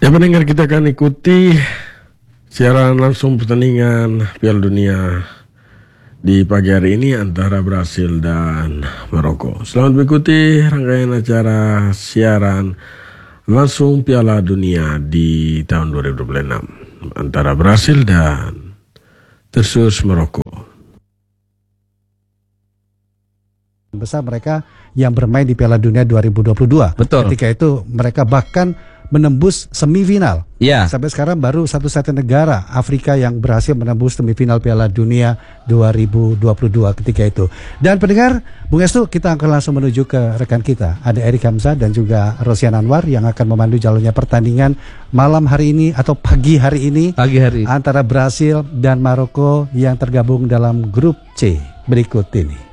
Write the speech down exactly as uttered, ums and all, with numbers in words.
Ya pendengar, kita akan ikuti siaran langsung pertandingan Piala Dunia di pagi hari ini antara Brasil dan Maroko. Selamat mengikuti rangkaian acara siaran langsung Piala Dunia di tahun dua ribu dua puluh enam antara Brasil dan tersus Maroko. Besar mereka yang bermain di Piala Dunia dua ribu dua puluh dua. Betul. Ketika itu mereka bahkan menembus semifinal. Ya. Sampai sekarang baru satu-satunya negara Afrika yang berhasil menembus semifinal Piala Dunia dua ribu dua puluh dua ketika itu. Dan pendengar, Bung Estu, kita akan langsung menuju ke rekan kita. Ada Erik Hamzah dan juga Rosian Anwar yang akan memandu jalurnya pertandingan malam hari ini atau pagi hari ini. Pagi hari. Antara Brasil dan Maroko yang tergabung dalam grup C berikut ini.